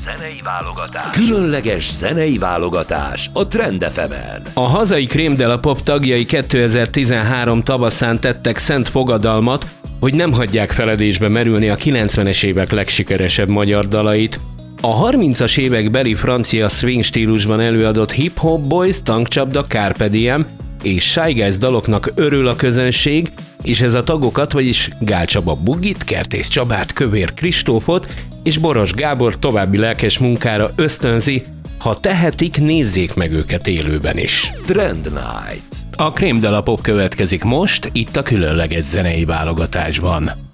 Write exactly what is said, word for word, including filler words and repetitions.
zenei válogatás. Különleges zenei válogatás a Trend ef emen. A hazai Crème de la Pop tagjai kétezer-tizenhárom tavaszán tettek szent fogadalmat, hogy nem hagyják feledésbe merülni a kilencvenes évek legsikeresebb magyar dalait. A harmincas évek beli francia swing stílusban előadott Hip Hop Boys, Tankcsapda, Carpe Diem és Shy Guys daloknak örül a közönség, és ez a tagokat, vagyis Gál Csaba Bugit, Kertész Csabát, Kövér Kristófot és Boros Gábor további lelkes munkára ösztönzi, ha tehetik, nézzék meg őket élőben is. Trend Night. A Crème de la Pop következik most, itt a különleges zenei válogatásban.